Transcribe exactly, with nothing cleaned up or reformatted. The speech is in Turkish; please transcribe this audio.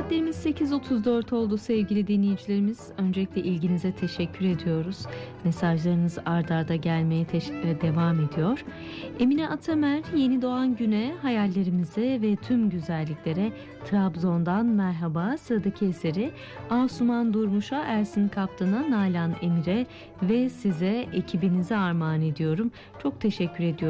Saatlerimiz sekiz otuz dört oldu sevgili dinleyicilerimiz. Öncelikle ilginize teşekkür ediyoruz. Mesajlarınız ard arda gelmeye teş- devam ediyor. Emine Atamer, yeni doğan güne, hayallerimize ve tüm güzelliklere Trabzon'dan merhaba. Sıradaki eseri Asuman Durmuş'a, Ersin Kaptan'a, Nalan Emir'e ve size, ekibinize armağan ediyorum. Çok teşekkür ediyorum.